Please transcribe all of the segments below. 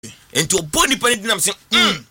Into a body penny, I'm saying,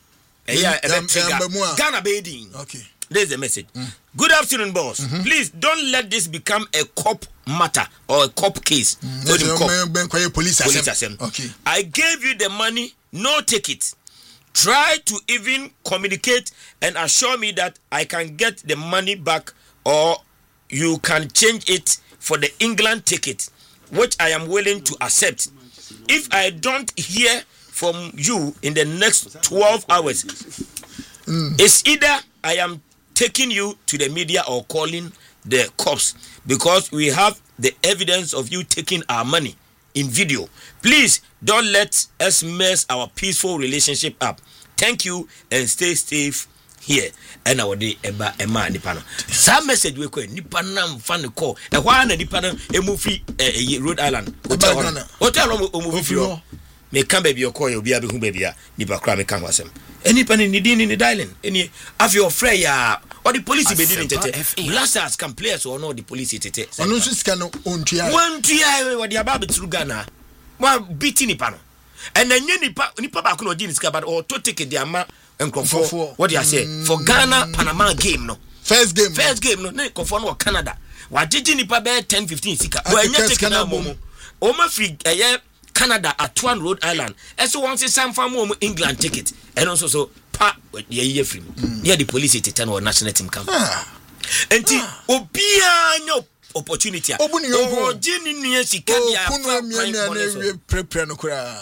Ghana Bading. Okay. There's the message. Good afternoon, boss. Please don't let this become a cop matter or a cop case. Police. Okay. I gave you the money, no take it. Try to even communicate and assure me that I can get the money back, or you can change it for the England ticket, which I am willing to accept. If I don't hear from you in the next 12 hours, it's either I am taking you to the media or calling the cops, because we have the evidence of you taking our money in video. Please don't let us mess our peaceful relationship up. Thank you and stay safe here. And our day eba nipano. Some message we call nipana fan call. E why na nipana movie Rhode Island hotel movie. Me can baby your call you be hu baby nipa kra me kan wasem. Any pan in the dialing. Any have your friend or the police be doing tete. Blasters can players or no the police tete. Ono so sika no ontua. One tia we the about through Ghana. One beating nipa no. And then nipa ba ko no di sika but or to take the ama enkrofo. What do you say? For Ghana Panama game no. First game no. Na enkrofo no Canada. Wa jiji nipa be 10-15 sika. Wa nya take na momo. O ma free Canada at one Rhode Island. And so once some farm England ticket. And also so pa ye free. Near the police at 10 or national team camp. And obia no opportunity. Oh, Jenny near Chicago. Prepare no kura.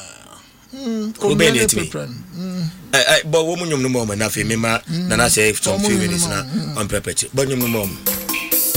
But woman no moment na fe me ma na say some few minutes na on prepare. But no moment.